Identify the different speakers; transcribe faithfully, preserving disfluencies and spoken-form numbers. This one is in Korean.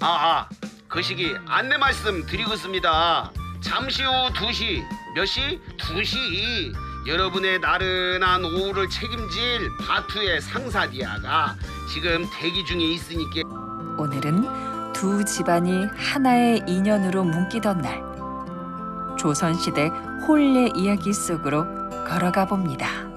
Speaker 1: 아, 아, 그 시기 안내 말씀 드리겠습니다. 잠시 후 두 시, 몇 시? 두 시. 여러분의 나른한 오후를 책임질 바투의 상사디아가 지금 대기 중에 있으니까.
Speaker 2: 오늘은 두 집안이 하나의 인연으로 묶이던 날. 조선시대 혼례 이야기 속으로 걸어가 봅니다.